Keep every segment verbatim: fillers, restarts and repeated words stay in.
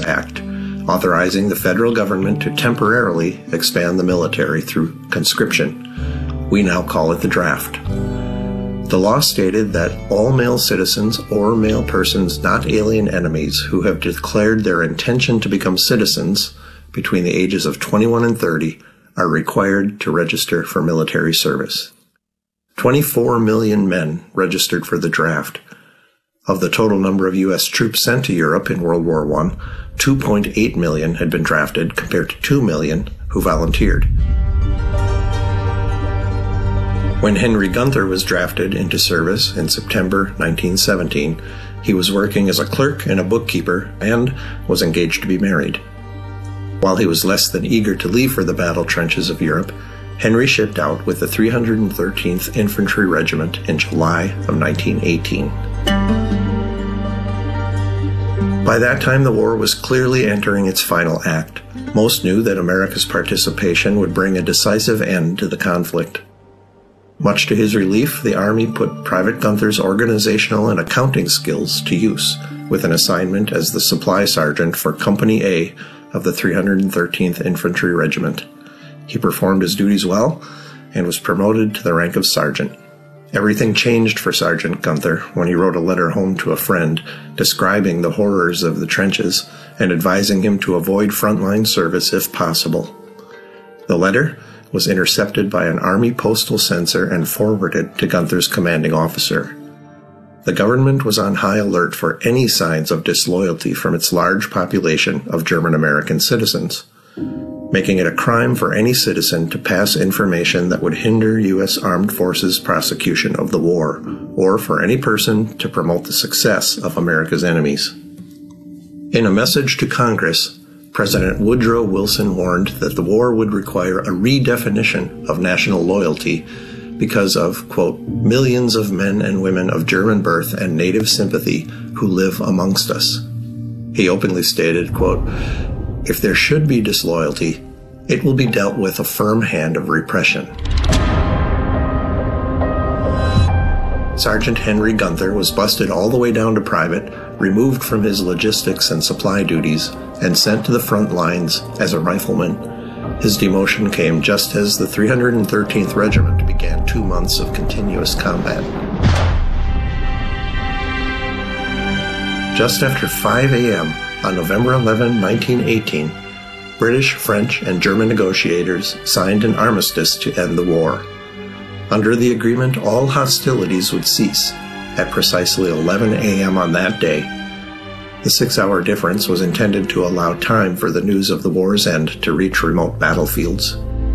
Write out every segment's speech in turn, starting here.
Act, authorizing the federal government to temporarily expand the military through conscription. We now call it the draft. The law stated that all male citizens or male persons not alien enemies who have declared their intention to become citizens between the ages of twenty-one and thirty are required to register for military service. twenty-four million men registered for the draft. Of the total number of U S troops sent to Europe in World War One, two point eight million had been drafted compared to two million who volunteered. When Henry Gunther was drafted into service in September nineteen seventeen, he was working as a clerk and a bookkeeper and was engaged to be married. While he was less than eager to leave for the battle trenches of Europe, Henry shipped out with the three hundred thirteenth Infantry Regiment in July of nineteen eighteen. By that time, the war was clearly entering its final act. Most knew that America's participation would bring a decisive end to the conflict. Much to his relief, the Army put Private Gunther's organizational and accounting skills to use, with an assignment as the supply sergeant for Company A of the three hundred thirteenth Infantry Regiment. He performed his duties well and was promoted to the rank of sergeant. Everything changed for Sergeant Gunther when he wrote a letter home to a friend describing the horrors of the trenches and advising him to avoid frontline service if possible. The letter was intercepted by an Army postal censor and forwarded to Gunther's commanding officer. The government was on high alert for any signs of disloyalty from its large population of German-American citizens, making it a crime for any citizen to pass information that would hinder U S Armed Forces prosecution of the war, or for any person to promote the success of America's enemies. In a message to Congress, President Woodrow Wilson warned that the war would require a redefinition of national loyalty because of, quote, millions of men and women of German birth and native sympathy who live amongst us. He openly stated, quote, if there should be disloyalty, it will be dealt with a firm hand of repression. Sergeant Henry Gunther was busted all the way down to private, removed from his logistics and supply duties, and sent to the front lines as a rifleman. His demotion came just as the three hundred thirteenth Regiment began two months of continuous combat. Just after five a.m. on November eleventh, nineteen eighteen, British, French, and German negotiators signed an armistice to end the war. Under the agreement, all hostilities would cease at precisely eleven a.m. on that day. The six-hour difference was intended to allow time for the news of the war's end to reach remote battlefields.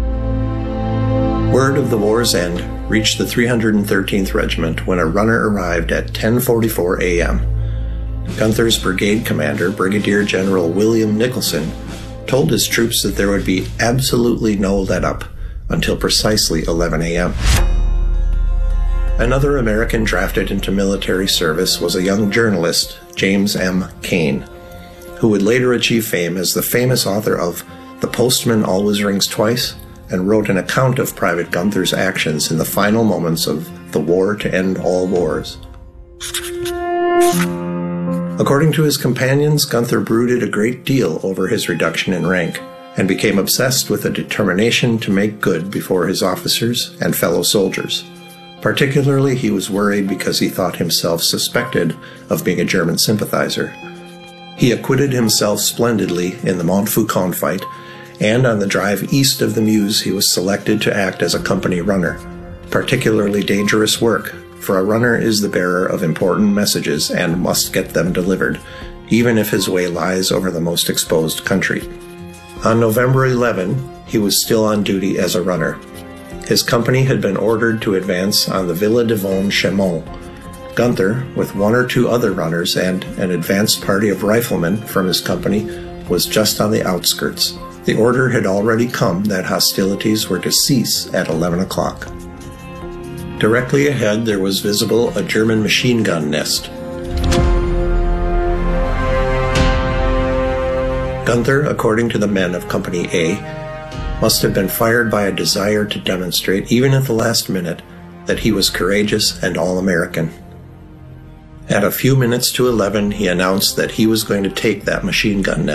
Word of the war's end reached the three hundred thirteenth Regiment when a runner arrived at ten forty-four a.m. Gunther's brigade commander, Brigadier General William Nicholson, told his troops that there would be absolutely no let-up until precisely eleven a.m. Another American drafted into military service was a young journalist, James M. Cain, who would later achieve fame as the famous author of The Postman Always Rings Twice, and wrote an account of Private Gunther's actions in the final moments of the war to end all wars. According to his companions, Gunther brooded a great deal over his reduction in rank, and became obsessed with a determination to make good before his officers and fellow soldiers. Particularly, he was worried because he thought himself suspected of being a German sympathizer. He acquitted himself splendidly in the Montfaucon fight, and on the drive east of the Meuse he was selected to act as a company runner. Particularly dangerous work, for a runner is the bearer of important messages and must get them delivered, even if his way lies over the most exposed country. On November eleventh, he was still on duty as a runner. His company had been ordered to advance on the Villa-de-Vaux-Chaumont. Gunther, with one or two other runners and an advanced party of riflemen from his company, was just on the outskirts. The order had already come that hostilities were to cease at eleven o'clock. Directly ahead there was visible a German machine gun nest. Gunther, according to the men of Company A, must have been fired by a desire to demonstrate, even at the last minute, that he was courageous and all-American. At a few minutes to eleven, he announced that he was going to take that machine gun nest.